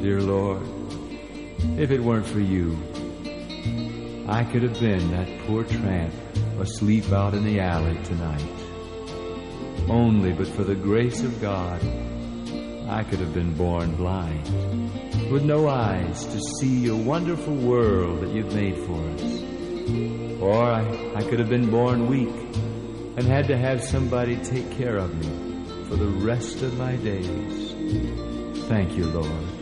dear Lord, if it weren't for you, I could have been that poor tramp asleep out in the alley tonight. Only but for the grace of God, I could have been born blind, with no eyes to see a wonderful world that you've made for us. Or I could have been born weak and had to have somebody take care of me for the rest of my days. Thank you, Lord.